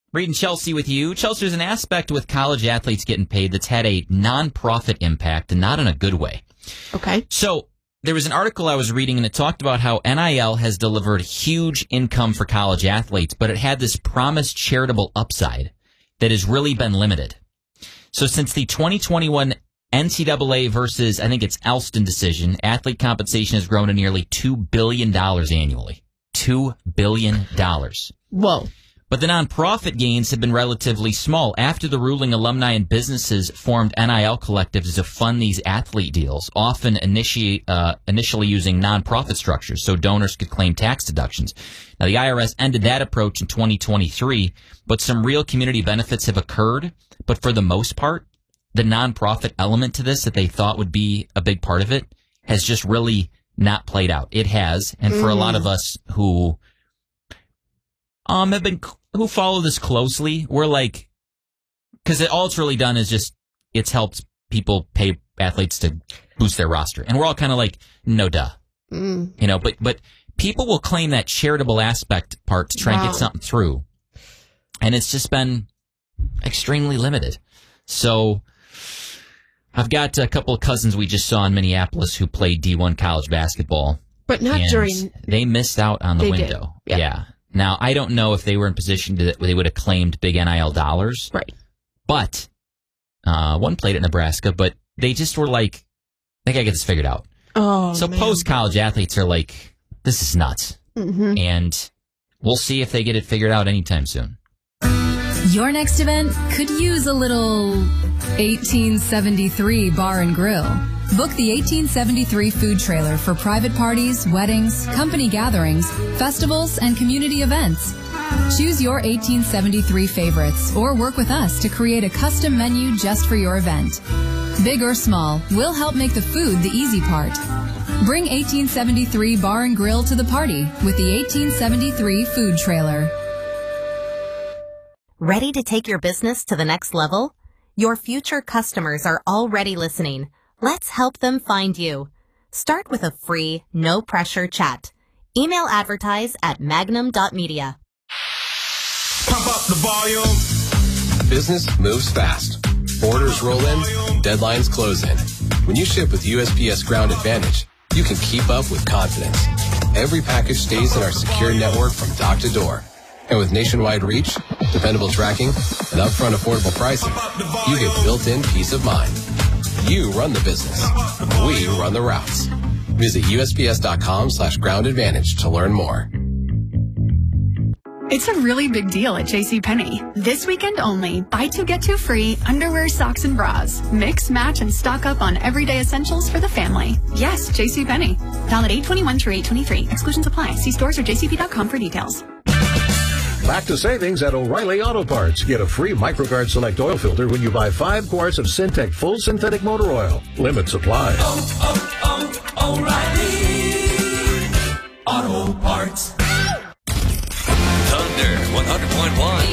Reading Chelsea with you. Chelsea, there's an aspect with college athletes getting paid that's had a non-profit impact, and not in a good way. Okay. So there was an article I was reading, and it talked about how NIL has delivered huge income for college athletes, but it had this promised charitable upside that has really been limited. So since the 2021 NCAA versus, I think it's Alston decision, athlete compensation has grown to nearly $2 billion annually. $2 billion. Whoa. But the nonprofit gains have been relatively small. After the ruling, alumni and businesses formed NIL collectives to fund these athlete deals, often initially using nonprofit structures so donors could claim tax deductions. Now, the IRS ended that approach in 2023, but some real community benefits have occurred. But for the most part, the nonprofit element to this that they thought would be a big part of it has just really not played out. It has. And for a lot of us who who follow this closely, we're like, because all it's really done is just, it's helped people pay athletes to boost their roster. And we're all kind of like, no duh. You know, but people will claim that charitable aspect part to try and get something through. And it's just been extremely limited. So I've got a couple of cousins we just saw in Minneapolis who played D1 college basketball. But not during... They missed out on the window. Yeah. Now, I don't know if they were in position that they would have claimed big NIL dollars. Right. But one played at Nebraska, but they just were like, I think I get this figured out. Oh, so post-college athletes are like, this is nuts. And we'll see if they get it figured out anytime soon. Your next event could use a little 1873 bar and grill. Book the 1873 food trailer for private parties, weddings, company gatherings, festivals, and community events. Choose your 1873 favorites or work with us to create a custom menu just for your event. Big or small, we'll help make the food the easy part. Bring 1873 bar and grill to the party with the 1873 food trailer. Ready to take your business to the next level? Your future customers are already listening. Let's help them find you. Start with a free, no-pressure chat. Email advertise at magnum.media. Pump up the volume. Business moves fast. Orders roll in, deadlines close in. When you ship with USPS Ground Advantage, you can keep up with confidence. Every package stays in our secure network from dock to door. And with nationwide reach, dependable tracking, and upfront affordable pricing, you get built-in peace of mind. You run the business. We run the routes. Visit USPS.com/Ground Advantage to learn more. It's a really big deal at JCPenney. This weekend only, buy two, get two free, underwear, socks, and bras. Mix, match, and stock up on everyday essentials for the family. Yes, JCPenney. Valid 8/21 through 8/23. Exclusions apply. See stores or jcp.com for details. Back to savings at O'Reilly Auto Parts. Get a free MicroGuard Select oil filter when you buy 5 quarts of Syntec full synthetic motor oil. Limit supply. O'Reilly Auto Parts. Thunder 100.1.